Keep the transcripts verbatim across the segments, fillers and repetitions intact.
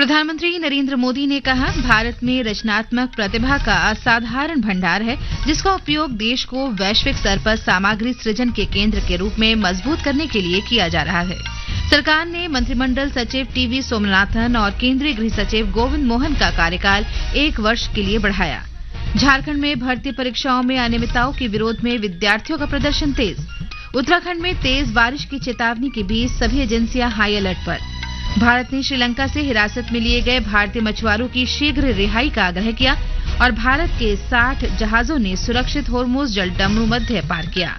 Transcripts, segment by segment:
प्रधानमंत्री नरेंद्र मोदी ने कहा, भारत में रचनात्मक प्रतिभा का असाधारण भंडार है, जिसका उपयोग देश को वैश्विक स्तर पर सामग्री सृजन के केंद्र के रूप में मजबूत करने के लिए किया जा रहा है। सरकार ने मंत्रिमंडल सचिव टीवी सोमनाथन और केंद्रीय गृह सचिव गोविंद मोहन का कार्यकाल एक वर्ष के लिए बढ़ाया। झारखंड में भर्ती परीक्षाओं में अनियमितताओं के विरोध में विद्यार्थियों का प्रदर्शन तेज। उत्तराखंड में तेज बारिश की चेतावनी के बीच सभी एजेंसियां हाई अलर्ट पर। भारत ने श्रीलंका से हिरासत में लिए गए भारतीय मछुआरों की शीघ्र रिहाई का आग्रह किया और भारत के साठ जहाजों ने सुरक्षित होर्मुज जलडमरू मध्य पार किया।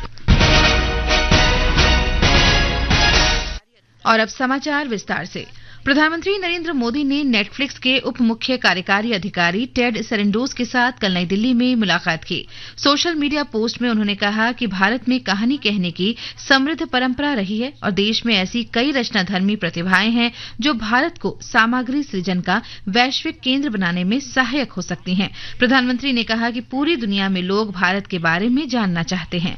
और अब समाचार विस्तार से। प्रधानमंत्री नरेंद्र मोदी ने नेटफ्लिक्स के उप मुख्य कार्यकारी अधिकारी टेड सेरेंडोस के साथ कल नई दिल्ली में मुलाकात की। सोशल मीडिया पोस्ट में उन्होंने कहा कि भारत में कहानी कहने की समृद्ध परंपरा रही है और देश में ऐसी कई रचनाधर्मी प्रतिभाएं हैं जो भारत को सामग्री सृजन का वैश्विक केंद्र बनाने में सहायक हो सकती हैं। प्रधानमंत्री ने कहा कि पूरी दुनिया में लोग भारत के बारे में जानना चाहते हैं।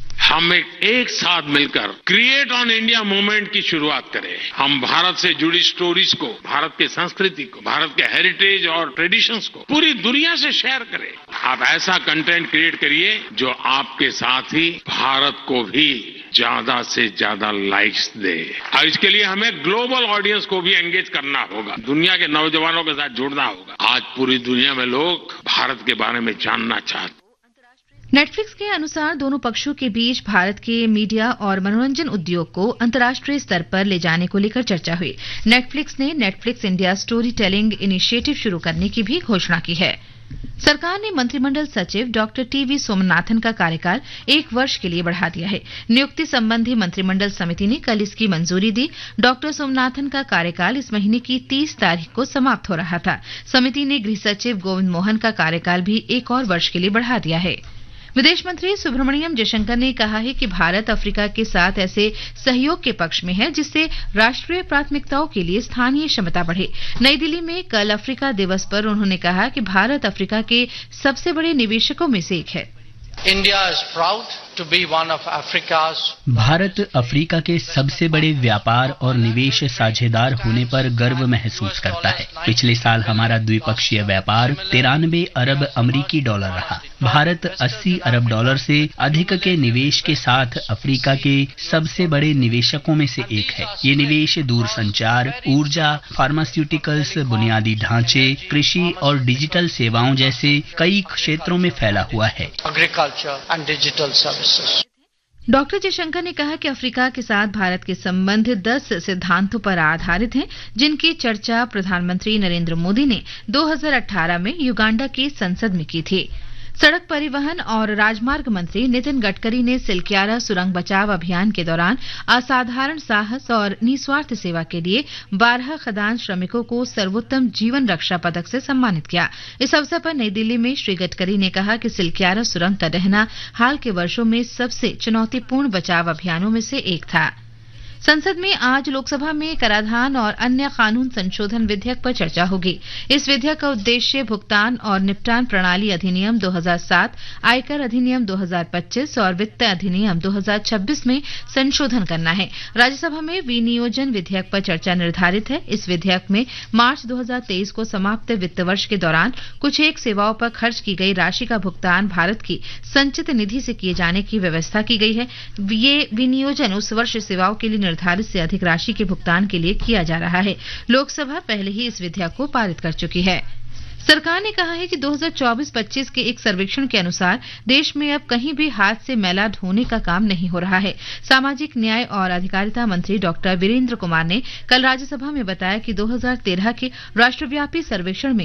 हम एक, एक साथ मिलकर क्रिएट ऑन इंडिया मूवमेंट की शुरुआत करें। हम भारत से जुड़ी स्टोरीज को, भारत की संस्कृति को, भारत के हेरिटेज और ट्रेडिशंस को पूरी दुनिया से शेयर करें। आप ऐसा कंटेंट क्रिएट करिए जो आपके साथ ही भारत को भी ज्यादा से ज्यादा लाइक्स दे। और इसके लिए हमें ग्लोबल ऑडियंस को भी एंगेज करना होगा, दुनिया के नौजवानों के साथ जुड़ना होगा। आज पूरी दुनिया में लोग भारत के बारे में जानना चाहते हैं। नेटफ्लिक्स के अनुसार दोनों पक्षों के बीच भारत के मीडिया और मनोरंजन उद्योग को अंतर्राष्ट्रीय स्तर पर ले जाने को लेकर चर्चा हुई। नेटफ्लिक्स ने Netflix India story telling initiative शुरू करने की भी घोषणा की है। सरकार ने मंत्रिमंडल सचिव डॉक्टर टीवी सोमनाथन का कार्यकाल एक वर्ष के लिए बढ़ा दिया है। नियुक्ति संबंधी मंत्रिमंडल समिति ने कल इसकी मंजूरी दी। डॉक्टर सोमनाथन का कार्यकाल इस महीने की तीस तारीख को समाप्त हो रहा था। समिति ने गृह सचिव गोविंद मोहन का कार्यकाल भी एक और वर्ष के लिए बढ़ा दिया है। विदेश मंत्री सुब्रमण्यम जयशंकर ने कहा है कि भारत अफ्रीका के साथ ऐसे सहयोग के पक्ष में है जिससे राष्ट्रीय प्राथमिकताओं के लिए स्थानीय क्षमता बढ़े। नई दिल्ली में कल अफ्रीका दिवस पर उन्होंने कहा कि भारत अफ्रीका के सबसे बड़े निवेशकों में से एक है। India is proud to be one of Africa's Bharat Africa के सबसे बड़े व्यापार और निवेश साझेदार होने पर गर्व महसूस करता है। पिछले साल हमारा द्विपक्षीय व्यापार तिरानवे अरब अमरीकी डॉलर रहा। भारत अस्सी अरब डॉलर से अधिक के निवेश के साथ अफ्रीका के सबसे बड़े निवेशकों में से एक है। ये निवेश दूरसंचार, ऊर्जा, फार्मास्यूटिकल्स, बुनियादी ढांचे, कृषि और डिजिटल सेवाओं जैसे कई क्षेत्रों में फैला हुआ है। and digital services. Doctor Jaishankar ने कहा कि अफ्रीका के साथ भारत के संबंध दस सिद्धांतों पर आधारित हैं, जिनकी चर्चा प्रधानमंत्री नरेंद्र मोदी ने दो हज़ार अठारह में युगांडा की संसद में की थी। सड़क परिवहन और राजमार्ग मंत्री नितिन गडकरी ने सिलक्यारा सुरंग बचाव अभियान के दौरान असाधारण साहस और निस्वार्थ सेवा के लिए बारह खदान श्रमिकों को सर्वोत्तम जीवन रक्षा पदक से सम्मानित किया। इस अवसर पर नई दिल्ली में श्री गडकरी ने कहा कि सिलक्यारा सुरंग का रहना हाल के वर्षों में सबसे चुनौतीपूर्ण बचाव अभियानों में से एक था। संसद में आज लोकसभा में कराधान और अन्य कानून संशोधन विधेयक पर चर्चा होगी। इस विधेयक का उद्देश्य भुगतान और निपटान प्रणाली अधिनियम दो हज़ार सात, आयकर अधिनियम दो हज़ार पच्चीस और वित्त अधिनियम दो हज़ार छब्बीस में संशोधन करना है। राज्यसभा में विनियोजन विधेयक पर चर्चा निर्धारित है। इस विधेयक में मार्च दो हज़ार तेईस को समाप्त वित्त वर्ष के दौरान कुछ एक सेवाओं पर खर्च की गई राशि का भुगतान भारत की संचित निधि से किए जाने की व्यवस्था की गई है। ये विनियोजन उस वर्ष सेवाओं के लिए निर्धारित से अधिक राशि के भुगतान के लिए किया जा रहा है। लोकसभा पहले ही इस विधेयक को पारित कर चुकी है। सरकार ने कहा है कि दो हज़ार चौबीस पच्चीस के एक सर्वेक्षण के अनुसार देश में अब कहीं भी हाथ से मैला ढोने का काम नहीं हो रहा है। सामाजिक न्याय और अधिकारिता मंत्री डॉक्टर वीरेंद्र कुमार ने कल राज्यसभा में बताया कि दो हज़ार तेरह के राष्ट्रव्यापी सर्वेक्षण में